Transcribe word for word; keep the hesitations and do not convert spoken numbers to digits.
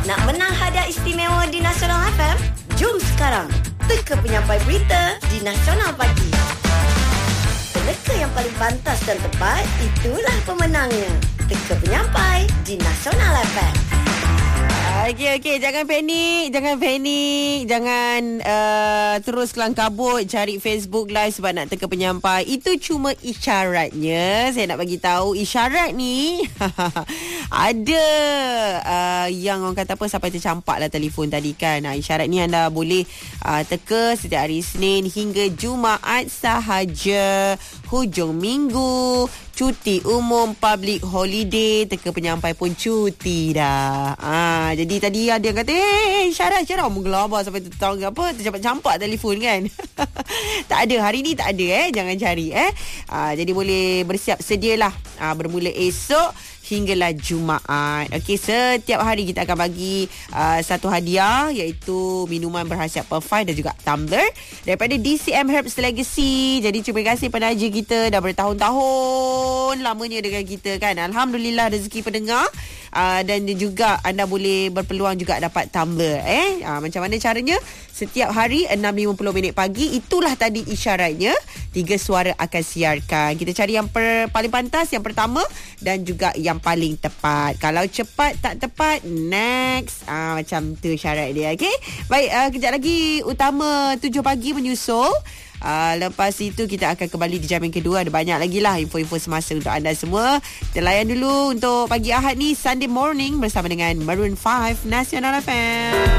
Nak menang hadiah istimewa di Nasional F M? Jom sekarang teka penyampai berita di Nasional Pagi. Peneka yang paling pantas dan tepat, itulah pemenangnya. Teka penyampai di Nasional F M. Okey, okey. Jangan panik. Jangan panik. Jangan uh, terus kelang kabut cari Facebook Live sebab nak teka penyampai. Itu cuma isyaratnya. Saya nak bagi tahu isyarat ni ada uh, yang orang kata apa, sampai tercampak lah telefon tadi kan. Uh, isyarat ni anda boleh uh, teka setiap hari Isnin hingga Jumaat sahaja. Hujung minggu, cuti umum, public holiday, teka penyampai pun cuti dah. Ah, jadi tadi ada yang kata, eh, syarat-syarat menggelabah sampai tahu apa, tercampak-campak telefon kan. Tak ada, hari ni tak ada eh, jangan cari eh. Ah, jadi boleh bersiap sedialah ah, bermula esok hinggalah Jumaat. Okey, setiap hari kita akan bagi uh, satu hadiah, iaitu minuman berhasiat Perfine dan juga tumbler daripada D C M Herbs Legacy. Jadi terima kasih penaja kita dah bertahun-tahun lamanya dengan kita kan. Alhamdulillah rezeki pendengar. Uh, dan juga anda boleh berpeluang juga dapat tumbler eh. Uh, macam mana caranya? Setiap hari enam lima puluh minit pagi, itulah tadi isyaratnya. Tiga suara akan siarkan. Kita cari yang per, paling pantas, yang pertama dan juga yang paling tepat. Kalau cepat tak tepat, next. Ah, macam tu syarat dia. Okey. Baik, uh, kejap lagi utama tujuh pagi menyusul. Uh, lepas itu kita akan kembali di jam yang kedua. Ada banyak lagi lah info-info semasa untuk anda semua. Kita layan dulu untuk pagi Ahad ni, Sunday morning bersama dengan Maroon five Nasional F M.